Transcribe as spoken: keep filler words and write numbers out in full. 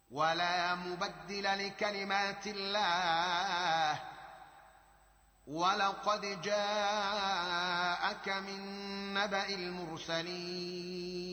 ولا مبدل لكلمات الله. ولقد جاءك من نبأ المرسلين